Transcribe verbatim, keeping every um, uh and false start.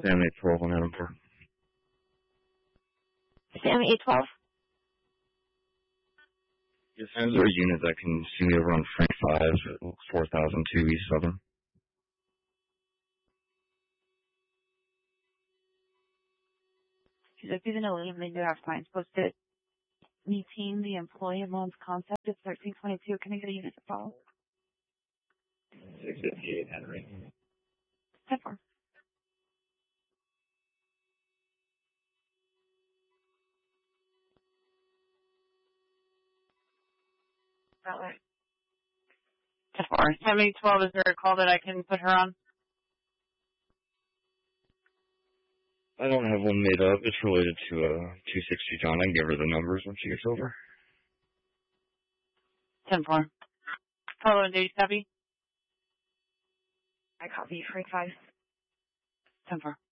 Sam eight twelve on Adam four. Sam eight twelve? Yes, Sam's a unit that can see me over on Frank five, four thousand two East Southern. She's like, even though they do have clients posted, maintain the employee loans concept is thirteen twenty-two. Can I get a unit to follow? six fifty-eight Henry. ten four. That way. ten four. Sam eight twelve, is there a call that I can put her on? I don't have one made up. It's related to uh, two sixty John. I can give her the numbers when she gets over. ten four. Hello, and Debbie. I copy Frank five. ten four.